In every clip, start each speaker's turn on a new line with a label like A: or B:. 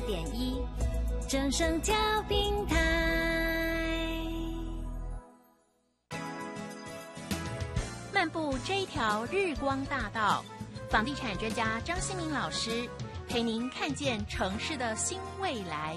A: 104.1正声调频台。漫步这一条日光大道，房地产专家张新民老师陪您看见城市的新未来。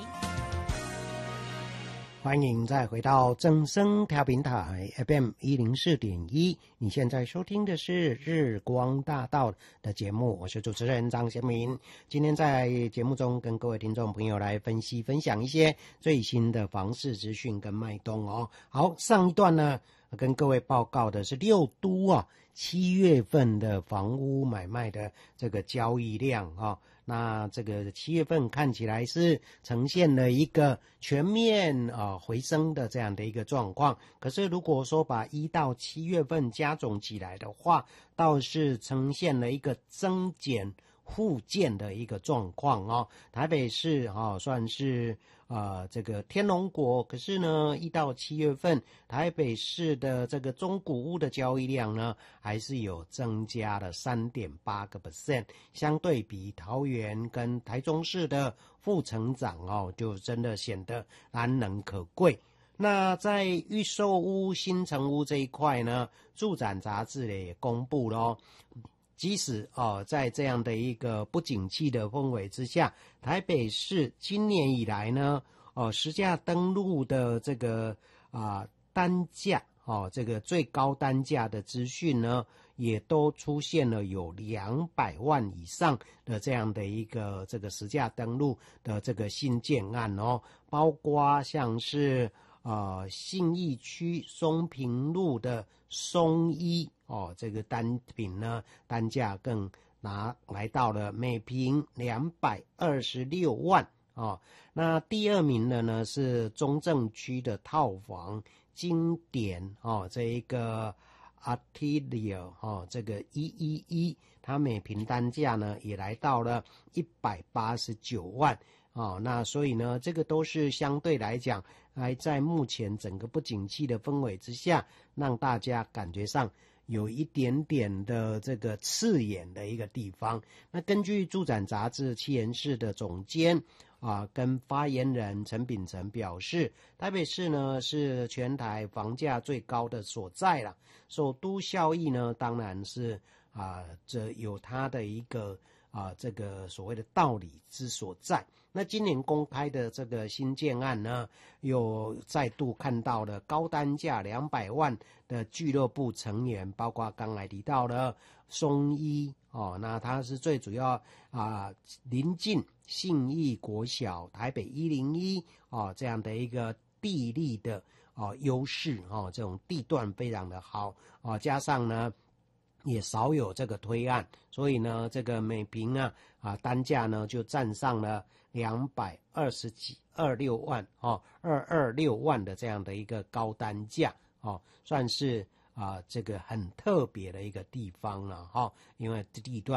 B: 欢迎再回到正声调频台 FM 104.1，你现在收听的是日光大道的节目，我是主持人张贤民。今天在节目中跟各位听众朋友来分享一些最新的房市资讯跟脉动哦。好，上一段呢跟各位报告的是六都7月份的房屋买卖的这个交易量那这个7月份看起来是呈现了一个全面回升的这样的一个状况，可是如果说把1到7月份加总起来的话，倒是呈现了一个增减互见的一个状况台北市算是这个天龙国，可是呢1到7月份台北市的这个中古屋的交易量呢还是有增加了 3.8%， 相对比桃园跟台中市的负成长就真的显得难能可贵。那在预售屋新成屋这一块呢，住展杂志也公布了即使在这样的一个不景气的氛围之下，台北市今年以来呢实价登录的这个单价这个最高单价的资讯呢，也都出现了有200万以上的这样的一个这个实价登录的这个新建案包括像是信义区松平路的松一这个单品呢单价更来到了每平226万那第二名的呢是中正区的套房经典这一个 Atelier 这个111，它每平单价呢也来到了189万那所以呢这个都是相对来讲还在目前整个不景气的氛围之下，让大家感觉上有一点点的这个刺眼的一个地方。那根据住展杂志企研室的总监跟发言人陈秉成表示，台北市呢是全台房价最高的所在啦，首都效益呢当然是这有它的一个这个所谓的道理之所在。那今年公开的这个新建案呢，又再度看到了高单价200万的俱乐部成员，包括刚才提到的松一那它是最主要临近信义国小、台北101这样的一个地利的优势这种地段非常的好加上呢也少有这个推案，所以呢这个每平单价呢就站上了226万226万的这样的一个高单价算是这个很特别的一个地方了因为地段